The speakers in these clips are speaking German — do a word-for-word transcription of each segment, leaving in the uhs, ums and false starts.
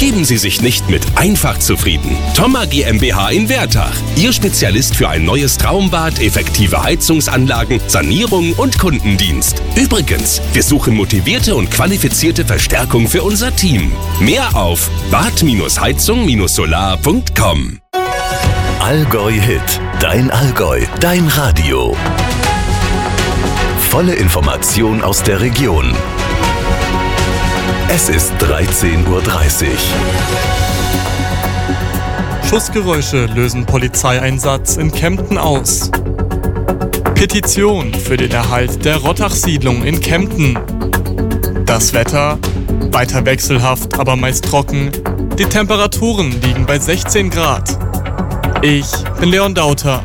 Geben Sie sich nicht mit einfach zufrieden. Thoma GmbH in Wertach. Ihr Spezialist für ein neues Traumbad, effektive Heizungsanlagen, Sanierung und Kundendienst. Übrigens, wir suchen motivierte und qualifizierte Verstärkung für unser Team. Mehr auf bad heizung solar punkt com. Allgäu Hit. Dein Allgäu. Dein Radio. Volle Information aus der Region. Es ist dreizehn Uhr dreißig. Schussgeräusche lösen Polizeieinsatz in Kempten aus. Petition für den Erhalt der Rottach-Siedlung in Kempten. Das Wetter? Weiter wechselhaft, aber meist trocken. Die Temperaturen liegen bei sechzehn Grad. Ich bin Leon Dauter.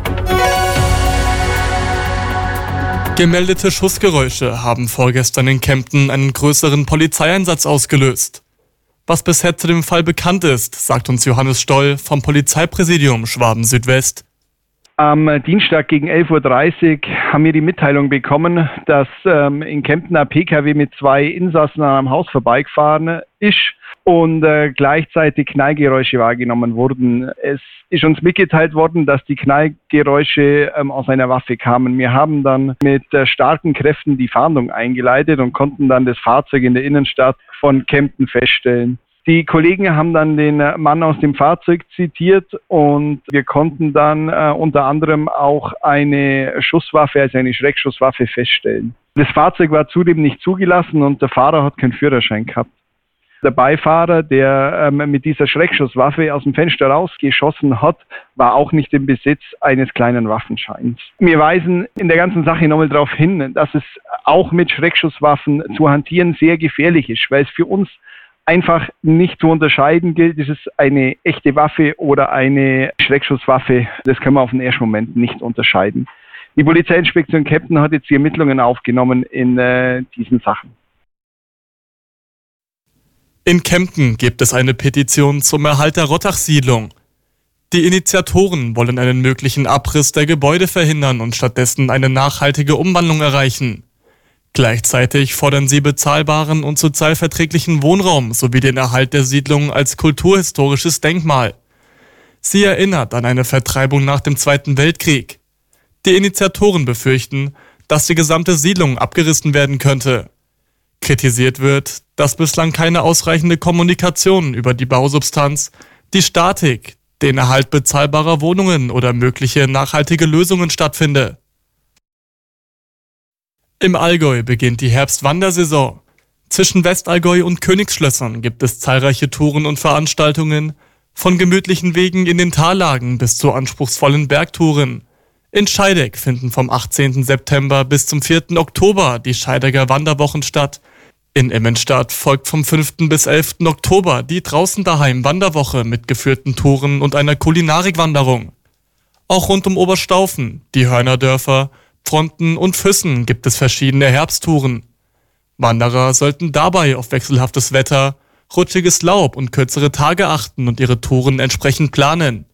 Gemeldete Schussgeräusche haben vorgestern in Kempten einen größeren Polizeieinsatz ausgelöst. Was bisher zu dem Fall bekannt ist, sagt uns Johannes Stoll vom Polizeipräsidium Schwaben-Südwest. Am Dienstag gegen elf Uhr dreißig haben wir die Mitteilung bekommen, dass ähm, in Kempten ein P K W mit zwei Insassen an einem Haus vorbeigefahren ist und äh, gleichzeitig Knallgeräusche wahrgenommen wurden. Es ist uns mitgeteilt worden, dass die Knallgeräusche ähm, aus einer Waffe kamen. Wir haben dann mit äh, starken Kräften die Fahndung eingeleitet und konnten dann das Fahrzeug in der Innenstadt von Kempten feststellen. Die Kollegen haben dann den Mann aus dem Fahrzeug zitiert und wir konnten dann äh, unter anderem auch eine Schusswaffe, also eine Schreckschusswaffe feststellen. Das Fahrzeug war zudem nicht zugelassen und der Fahrer hat keinen Führerschein gehabt. Der Beifahrer, der ähm, mit dieser Schreckschusswaffe aus dem Fenster rausgeschossen hat, war auch nicht im Besitz eines kleinen Waffenscheins. Wir weisen in der ganzen Sache nochmal darauf hin, dass es auch mit Schreckschusswaffen zu hantieren sehr gefährlich ist, weil es für uns einfach nicht zu unterscheiden gilt, ist es eine echte Waffe oder eine Schreckschusswaffe. Das können wir auf den ersten Moment nicht unterscheiden. Die Polizeiinspektion Kempten hat jetzt die Ermittlungen aufgenommen in äh, diesen Sachen. In Kempten gibt es eine Petition zum Erhalt der Rottach-Siedlung. Die Initiatoren wollen einen möglichen Abriss der Gebäude verhindern und stattdessen eine nachhaltige Umwandlung erreichen. Gleichzeitig fordern sie bezahlbaren und sozialverträglichen Wohnraum sowie den Erhalt der Siedlung als kulturhistorisches Denkmal. Sie erinnert an eine Vertreibung nach dem Zweiten Weltkrieg. Die Initiatoren befürchten, dass die gesamte Siedlung abgerissen werden könnte. Kritisiert wird, dass bislang keine ausreichende Kommunikation über die Bausubstanz, die Statik, den Erhalt bezahlbarer Wohnungen oder mögliche nachhaltige Lösungen stattfinde. Im Allgäu beginnt die Herbstwandersaison. Zwischen Westallgäu und Königsschlössern gibt es zahlreiche Touren und Veranstaltungen, von gemütlichen Wegen in den Tallagen bis zu anspruchsvollen Bergtouren. In Scheideck finden vom achtzehnten September bis zum vierten Oktober die Scheidegger Wanderwochen statt. In Immenstadt folgt vom fünften bis elften Oktober die Draußen daheim Wanderwoche mit geführten Touren und einer Kulinarikwanderung. Auch rund um Oberstaufen, die Hörnerdörfer, Fronten und Füssen gibt es verschiedene Herbsttouren. Wanderer sollten dabei auf wechselhaftes Wetter, rutschiges Laub und kürzere Tage achten und ihre Touren entsprechend planen.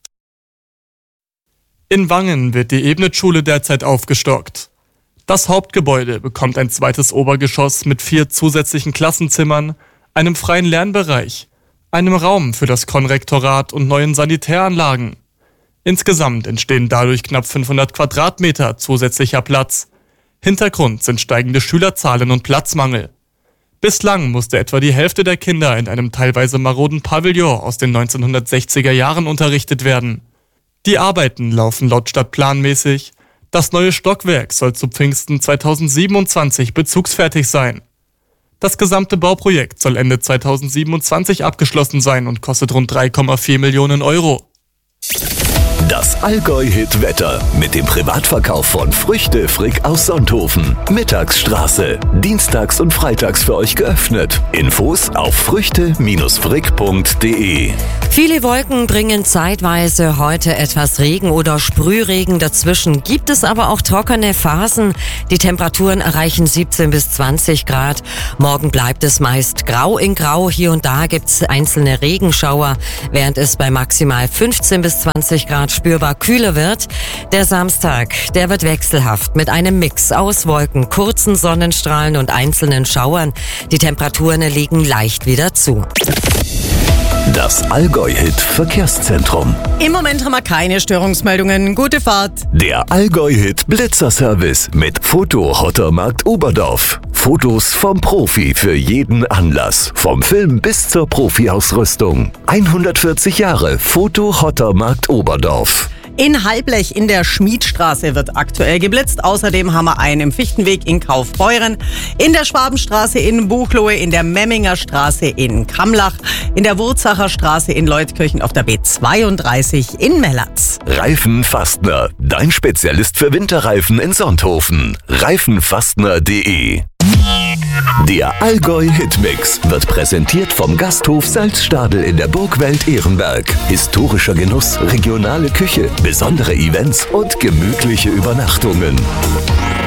In Wangen wird die Ebnet-Schule derzeit aufgestockt. Das Hauptgebäude bekommt ein zweites Obergeschoss mit vier zusätzlichen Klassenzimmern, einem freien Lernbereich, einem Raum für das Konrektorat und neuen Sanitäranlagen. Insgesamt entstehen dadurch knapp fünfhundert Quadratmeter zusätzlicher Platz. Hintergrund sind steigende Schülerzahlen und Platzmangel. Bislang musste etwa die Hälfte der Kinder in einem teilweise maroden Pavillon aus den neunzehnhundertsechziger Jahren unterrichtet werden. Die Arbeiten laufen laut Stadt planmäßig. Das neue Stockwerk soll zu Pfingsten zweitausendsiebenundzwanzig bezugsfertig sein. Das gesamte Bauprojekt soll Ende zweitausendsiebenundzwanzig abgeschlossen sein und kostet rund drei Komma vier Millionen Euro. Das Allgäu-Hit-Wetter mit dem Privatverkauf von Früchte Frick aus Sonthofen. Mittagsstraße. Dienstags und freitags für euch geöffnet. Infos auf früchte frick punkt de. Viele Wolken bringen zeitweise heute etwas Regen oder Sprühregen. Dazwischen gibt es aber auch trockene Phasen. Die Temperaturen erreichen siebzehn bis zwanzig Grad. Morgen bleibt es meist grau in grau. Hier und da gibt es einzelne Regenschauer, während es bei maximal fünfzehn bis zwanzig Grad spürbar kühler wird. Der Samstag, der wird wechselhaft mit einem Mix aus Wolken, kurzen Sonnenstrahlen und einzelnen Schauern. Die Temperaturen liegen leicht wieder zu. Das Allgäu-Hit Verkehrszentrum. Im Moment haben wir keine Störungsmeldungen. Gute Fahrt. Der Allgäu-Hit Blitzerservice mit Foto Hottermarkt Oberdorf. Fotos vom Profi für jeden Anlass. Vom Film bis zur Profi-Ausrüstung. hundertvierzig Jahre Foto Hottermarkt Oberdorf. In Halblech in der Schmiedstraße wird aktuell geblitzt. Außerdem haben wir einen im Fichtenweg in Kaufbeuren, in der Schwabenstraße in Buchloe, in der Memminger Straße in Kamlach, in der Wurzacher Straße in Leutkirchen auf der B zweiunddreißig in Mellatz. Reifenfastner, dein Spezialist für Winterreifen in Sonthofen. reifenfastner punkt de. Der Allgäu-Hitmix wird präsentiert vom Gasthof Salzstadel in der Burgwelt Ehrenberg. Historischer Genuss, regionale Küche, besondere Events und gemütliche Übernachtungen.